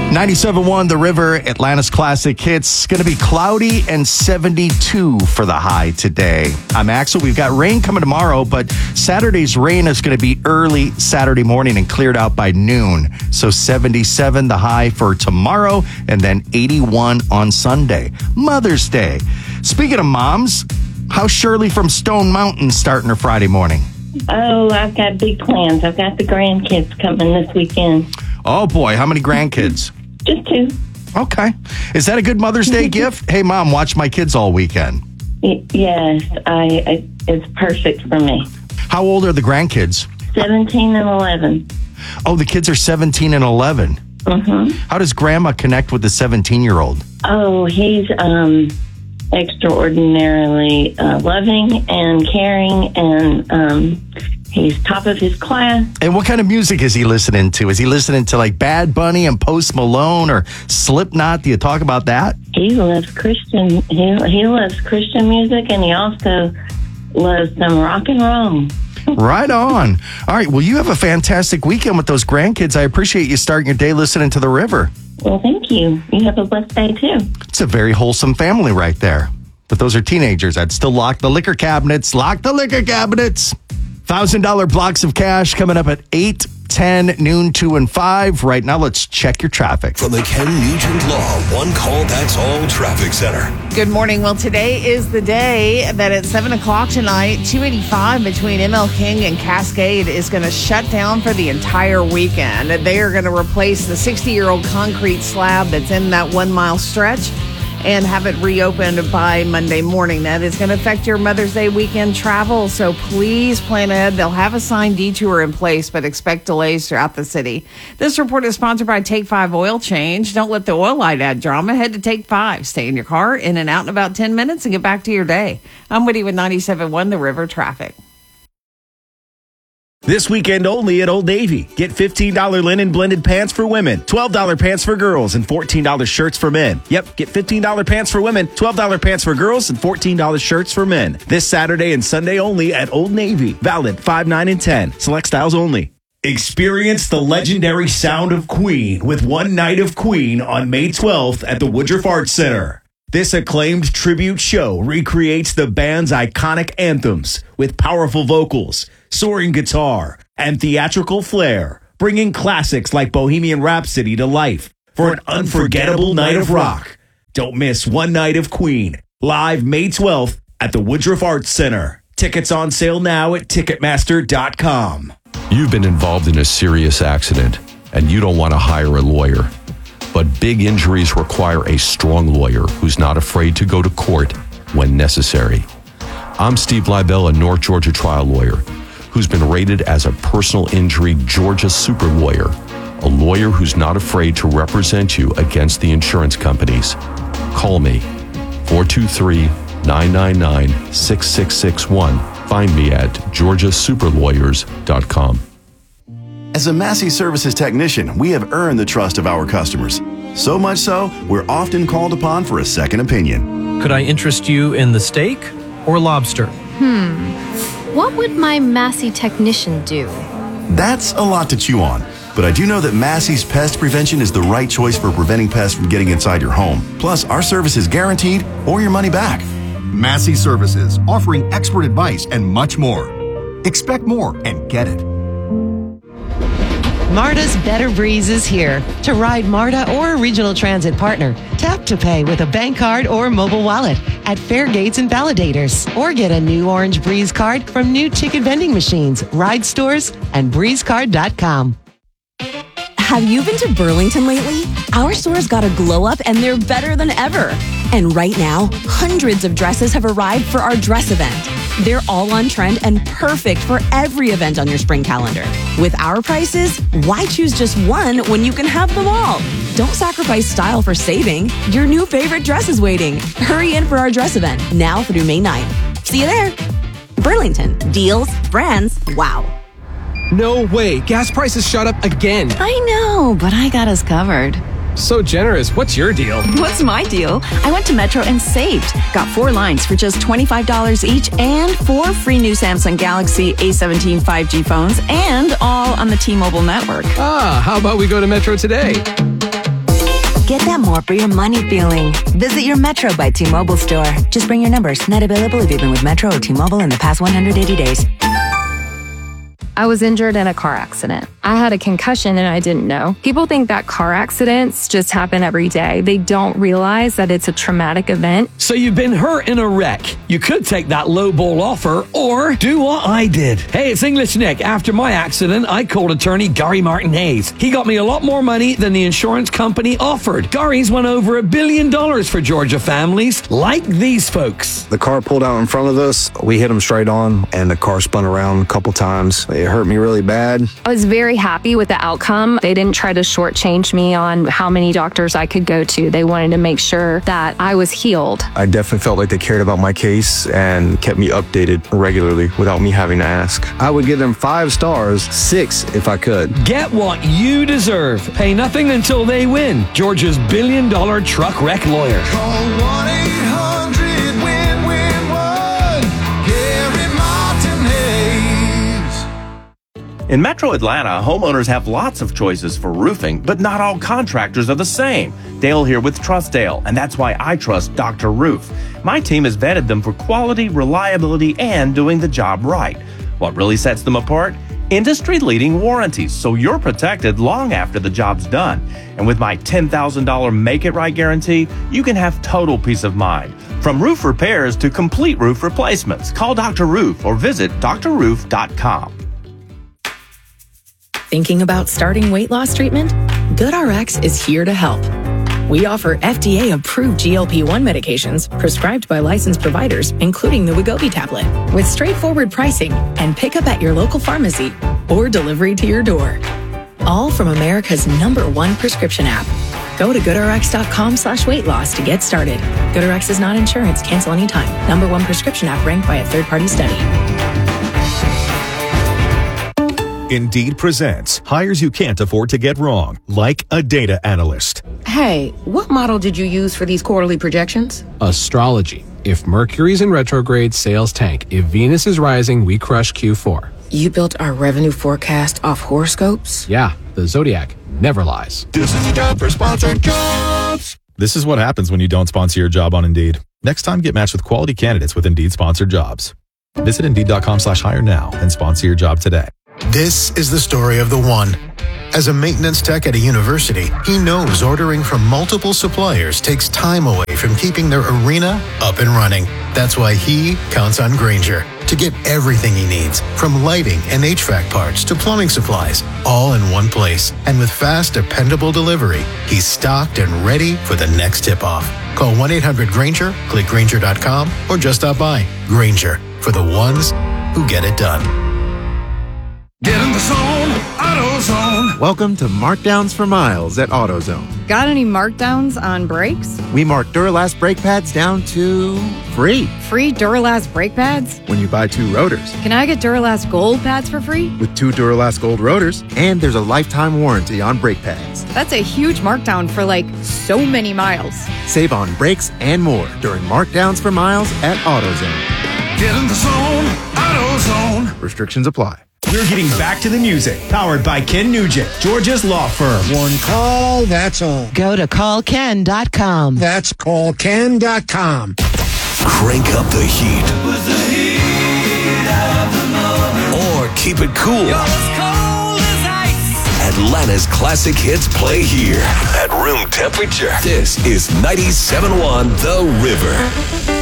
97.1 The River, Atlanta's classic hits. Going to be cloudy and 72 for the high today. I'm Axel. We've got rain coming tomorrow, but Saturday's rain is going to be early Saturday morning and cleared out by noon. So 77 the high for tomorrow, and then 81 on Sunday. Mother's Day. Speaking of moms, how's Shirley from Stone Mountain starting her Friday morning? Oh, I've got big plans. I've got the grandkids coming this weekend. Oh, boy. How many grandkids? Just 2. Okay. Is that a good Mother's Day gift? Hey, Mom, watch my kids all weekend. Yes, it's perfect for me. How old are the grandkids? 17 and 11. Oh, the kids are 17 and 11. Mm-hmm. How does Grandma connect with the 17-year-old? Oh, he's extraordinarily loving and caring, and he's top of his class. And what kind of music is he listening to? Is he listening to like Bad Bunny and Post Malone or Slipknot? Do you talk about that? He loves Christian. He loves Christian music, and he also loves some rock and roll. Right on. All right. Well, you have a fantastic weekend with those grandkids. I appreciate you starting your day listening to The River. Well, thank you. You have a blessed day, too. It's a very wholesome family right there. But those are teenagers. I'd still lock the liquor cabinets. Lock the liquor cabinets. $1,000 blocks of cash coming up at 8, 10, noon, 2, and 5. Right now, let's check your traffic. From the Ken Nugent Law One Call That's All Traffic Center. Good morning. Well, today is the day that at 7 o'clock tonight, 285 between ML King and Cascade is going to shut down for the entire weekend. They are going to replace the 60-year-old concrete slab that's in that 1 mile stretch and have it reopened by Monday morning. That is going to affect your Mother's Day weekend travel, so please plan ahead. They'll have a signed detour in place, but expect delays throughout the city. This report is sponsored by Take 5 Oil Change. Don't let the oil light add drama. Head to Take 5. Stay in your car, in and out in about 10 minutes, and get back to your day. I'm Woody with 97.1 The River Traffic. This weekend only at Old Navy. Get $15 linen blended pants for women, $12 pants for girls, and $14 shirts for men. Yep, get $15 pants for women, $12 pants for girls, and $14 shirts for men. This Saturday and Sunday only at Old Navy. Valid 5, 9, and 10. Select styles only. Experience the legendary sound of Queen with One Night of Queen on May 12th at the Woodruff Arts Center. This acclaimed tribute show recreates the band's iconic anthems with powerful vocals, soaring guitar, and theatrical flair, bringing classics like Bohemian Rhapsody to life for an unforgettable night of rock. Don't miss One Night of Queen, live May 12th at the Woodruff Arts Center. Tickets on sale now at Ticketmaster.com. You've been involved in a serious accident, and you don't want to hire a lawyer. But big injuries require a strong lawyer who's not afraid to go to court when necessary. I'm Steve Leibel, a North Georgia trial lawyer who's been rated as a personal injury Georgia super lawyer, a lawyer who's not afraid to represent you against the insurance companies. Call me, 423-999-6661. Find me at georgiasuperlawyers.com. As a Massey Services technician, we have earned the trust of our customers. So much so, we're often called upon for a second opinion. Could I interest you in the steak or lobster? What would my Massey technician do? That's a lot to chew on. But I do know that Massey's Pest Prevention is the right choice for preventing pests from getting inside your home. Plus, our service is guaranteed or your money back. Massey Services, offering expert advice and much more. Expect more and get it. MARTA's Better Breeze is here. To ride MARTA or a regional transit partner, tap to pay with a bank card or mobile wallet at Fairgates and Validators. Or get a new Orange Breeze card from new ticket vending machines, ride stores, and breezecard.com. Have you been to Burlington lately? Our store's got a glow up and they're better than ever. And right now, hundreds of dresses have arrived for our dress event. They're all on trend and perfect for every event on your spring calendar. With our prices, why choose just one when you can have them all? Don't sacrifice style for saving. Your new favorite dress is waiting. Hurry in for our dress event, now through May 9th. See you there. Burlington. Deals, brands, wow. No way. Gas prices shot up again. I know, but I got us covered. So generous. What's your deal? What's my deal? I went to Metro and saved. Got 4 lines for just $25 each and 4 free new Samsung Galaxy A17 5G phones and all on the T-Mobile network. How about we go to Metro today? Get that more for your money feeling. Visit your Metro by T-Mobile store. Just bring your numbers. Not available if you've been with Metro or T-Mobile in the past 180 days. I was injured in a car accident. I had a concussion and I didn't know. People think that car accidents just happen every day. They don't realize that it's a traumatic event. So you've been hurt in a wreck. You could take that lowball offer or do what I did. Hey, it's English Nick. After my accident, I called attorney Gary Martin Hayes. He got me a lot more money than the insurance company offered. Gary's won over $1 billion for Georgia families like these folks. The car pulled out in front of us. We hit him straight on and the car spun around a couple times. It hurt me really bad. I was very happy with the outcome. They didn't try to shortchange me on how many doctors I could go to. They wanted to make sure that I was healed. I definitely felt like they cared about my case and kept me updated regularly without me having to ask. I would give them 5 stars, 6 if I could. Get what you deserve. Pay nothing until they win. Georgia's $1 billion truck wreck lawyer. Call 1-800-WIN-WIN-1. Gary Martin Hayes. In Metro Atlanta, homeowners have lots of choices for roofing, but not all contractors are the same. Dale here with Trustdale, and that's why I trust Dr. Roof. My team has vetted them for quality, reliability, and doing the job right. What really sets them apart? Industry-leading warranties, so you're protected long after the job's done. And with my $10,000 Make It Right guarantee, you can have total peace of mind. From roof repairs to complete roof replacements, call Dr. Roof or visit drroof.com. Thinking about starting weight loss treatment? GoodRx is here to help. We offer FDA-approved GLP-1 medications prescribed by licensed providers, including the Wegovy tablet, with straightforward pricing and pickup at your local pharmacy or delivery to your door. All from America's #1 prescription app. Go to GoodRx.com/weight loss to get started. GoodRx is not insurance. Cancel anytime. #1 prescription app ranked by a third-party study. Indeed presents hires you can't afford to get wrong, like a data analyst. Hey, what model did you use for these quarterly projections? Astrology. If Mercury's in retrograde, sales tank. If Venus is rising, we crush Q4. You built our revenue forecast off horoscopes? Yeah, the Zodiac never lies. This is time for sponsored jobs. This is what happens when you don't sponsor your job on Indeed. Next time, get matched with quality candidates with Indeed sponsored jobs. Visit Indeed.com/hire now and sponsor your job today. This is the story of the one. As a maintenance tech at a university, he knows ordering from multiple suppliers takes time away from keeping their arena up and running. That's why he counts on Grainger to get everything he needs, from lighting and HVAC parts to plumbing supplies, all in one place. And with fast, dependable delivery, he's stocked and ready for the next tip-off. Call 1-800-GRAINGER, click Grainger.com, or just stop by. Grainger, for the ones who get it done. Get in the zone, AutoZone. Welcome to Markdowns for Miles at AutoZone. Got any markdowns on brakes? We mark Duralast brake pads down to free. Free Duralast brake pads? When you buy 2 rotors. Can I get Duralast Gold pads for free? With 2 Duralast Gold rotors, and there's a lifetime warranty on brake pads. That's a huge markdown for so many miles. Save on brakes and more during Markdowns for Miles at AutoZone. Get in the zone, AutoZone. Restrictions apply. We're getting back to the music, powered by Ken Nugent, Georgia's law firm. One call, that's all. Go to callken.com. That's callken.com. Crank up the heat. Or keep it cool. Atlanta's classic hits play here at room temperature. This is 97.1 The River.